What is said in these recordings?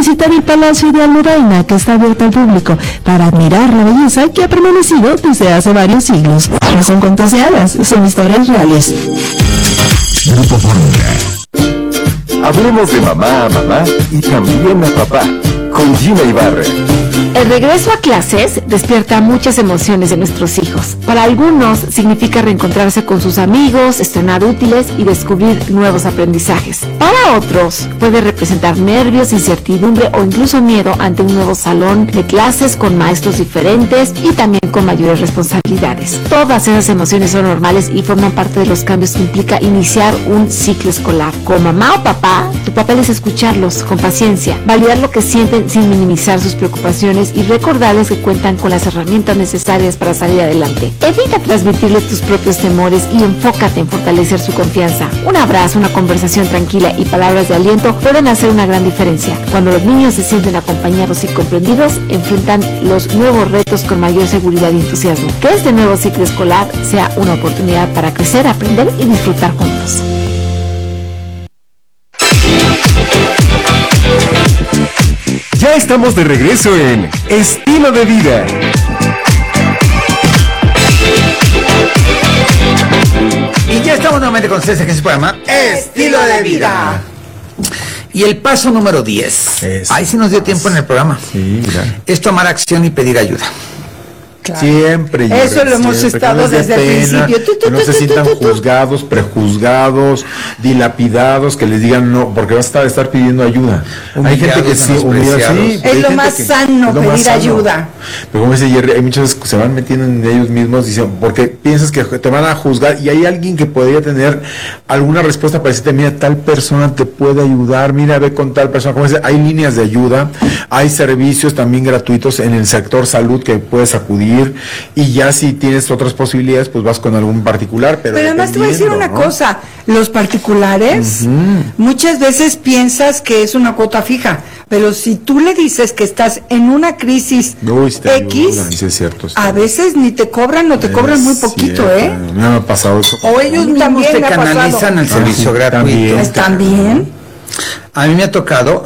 visitar el Palacio de Almudaina, que está abierto al público, para admirar la belleza que ha permanecido desde hace varios siglos. No son cuentos de hadas, son historias reales. Grupo Fórmula. Hablemos de mamá a mamá y también a papá, con Gina Ibarra. El regreso a clases despierta muchas emociones de nuestros hijos. Para algunos significa reencontrarse con sus amigos, estrenar útiles y descubrir nuevos aprendizajes. Para otros puede representar nervios, incertidumbre o incluso miedo ante un nuevo salón de clases con maestros diferentes y también con mayores responsabilidades. Todas esas emociones son normales y forman parte de los cambios que implica iniciar un ciclo escolar. Como mamá o papá, tu papel es escucharlos con paciencia, validar lo que sienten sin minimizar sus preocupaciones y recordarles que cuentan con las herramientas necesarias para salir adelante. Evita transmitirles tus propios temores y enfócate en fortalecer su confianza. Un abrazo, una conversación tranquila y palabras de aliento pueden hacer una gran diferencia. Cuando los niños se sienten acompañados y comprendidos, enfrentan los nuevos retos con mayor seguridad y entusiasmo. Que este nuevo ciclo escolar sea una oportunidad para crecer, aprender y disfrutar juntos. Ya estamos de regreso en Estilo de Vida. Y ya estamos nuevamente con ustedes en este programa Estilo de Vida. Y el paso número 10. Ahí sí nos dio tiempo en el programa. Sí, mira. Es tomar acción y pedir ayuda. Claro. Siempre. Eso lo hemos estado desde el principio. Que no se sientan juzgados, prejuzgados, dilapidados, que les digan no, porque vas a estar pidiendo ayuda. Hay gente que sí, sí, es lo más sano pedir ayuda. Pero como dice Jerry, hay muchas veces que se van metiendo en ellos mismos, dicen, porque piensas que te van a juzgar y hay alguien que podría tener alguna respuesta para decirte, mira, tal persona te puede ayudar, mira, ve con tal persona. Como dice, hay líneas de ayuda, hay servicios también gratuitos en el sector salud que puedes acudir. Y ya si tienes otras posibilidades, pues vas con algún particular. Pero además te voy a decir una cosa, los particulares muchas veces piensas que es una cuota fija, pero si tú le dices que estás en una crisis X, ayudan, sí es cierto, a veces ni te cobran o te cobran muy poquito, cierto. Me ha pasado eso. O ellos mismos te canalizan al servicio gratuito. ¿También? A mí me ha tocado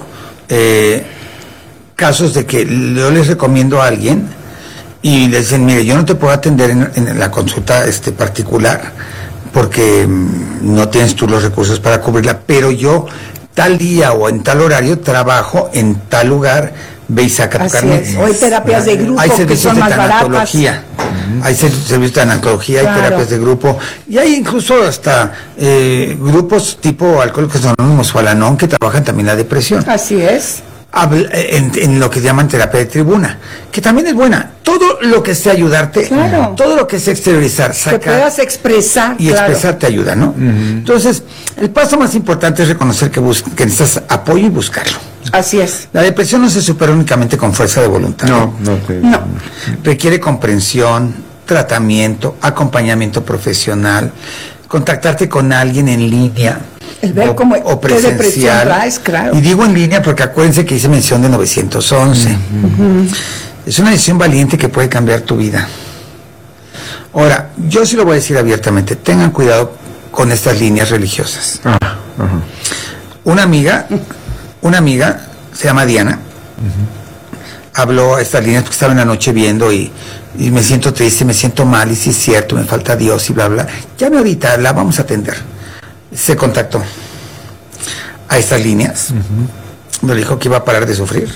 casos de que yo les recomiendo a alguien y les dicen, mire, yo no te puedo atender en la consulta particular porque no tienes tú los recursos para cubrirla, pero yo tal día o en tal horario trabajo en tal lugar, ve y saca tu carnet. O hay terapias de grupo hay que son más baratas. Hay servicios de tanatología, hay terapias de grupo, y hay incluso hasta grupos tipo Alcohólicos Anónimos o Al-Anon que trabajan también la depresión. Así es. En lo que llaman terapia de tribuna, que también es buena. Todo lo que sea ayudarte, todo lo que sea exteriorizar, sacar, que puedas expresar y expresar te ayuda, ¿no? Entonces, el paso más importante es reconocer que necesitas apoyo y buscarlo. Así es. La depresión no se supera únicamente con fuerza de voluntad. No. Requiere comprensión, tratamiento, acompañamiento profesional, contactarte con alguien en línea. El ver cómo o presencial. Traes, claro. Y digo en línea porque acuérdense que hice mención de 911. Es una decisión valiente que puede cambiar tu vida. Ahora, yo sí lo voy a decir abiertamente, tengan cuidado con estas líneas religiosas. Una amiga se llama Diana, habló a estas líneas porque estaba en la noche viendo y me siento triste, me siento mal, y si es cierto, me falta Dios y bla, bla. Llame ahorita, la vamos a atender. Se contactó a estas líneas, me dijo que iba a parar de sufrir,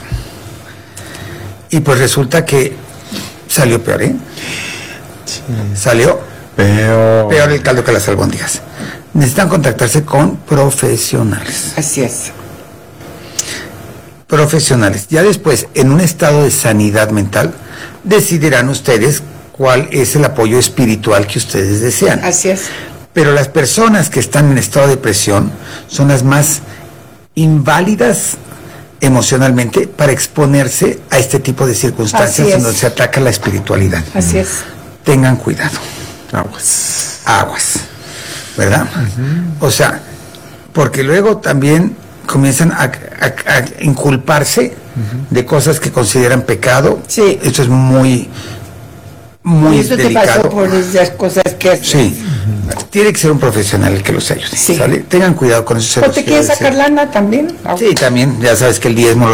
y pues resulta que salió peor, salió peor el caldo que las albóndigas. Necesitan contactarse con profesionales. Así es. Profesionales. Ya después, en un estado de sanidad mental, decidirán ustedes cuál es el apoyo espiritual que ustedes desean. Así es. Pero las personas que están en estado de depresión son las más inválidas emocionalmente para exponerse a este tipo de circunstancias en donde se ataca la espiritualidad. Así es. Tengan cuidado. Aguas. ¿Verdad? O sea, porque luego también comienzan a inculparse de cosas que consideran pecado. Sí. Esto es muy eso delicado. Te pasó por esas cosas que haces. Sí. Tiene que ser un profesional el que los ayude. ¿Sale? Tengan cuidado con eso. ¿O te quieres sacar lana también? Sí, también. Ya sabes que el diezmo